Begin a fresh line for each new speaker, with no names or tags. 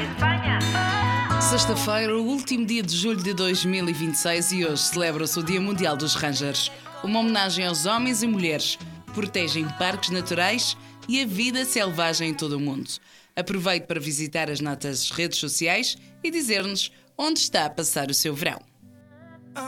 Espanha.
Sexta-feira, o último dia de julho de 2026 e hoje celebra-se o Dia Mundial dos Rangers. Uma homenagem aos homens e mulheres que protegem parques naturais e a vida selvagem em todo o mundo. Aproveite para visitar as nossas redes sociais e dizer-nos onde está a passar o seu verão.